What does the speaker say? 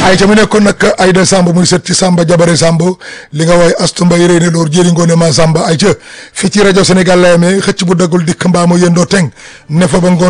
ay ca mu nekkoon nag Aïda Samb muy set ci Samba Jabare Samb li nga woy Astu Mbay réy ne loor jëri ngoone ma Samba ay ca fii ci rajo Sénégal la yamee xëcc bu daggul dikk mbaa mu yëndoo teng ne fa ba ngoon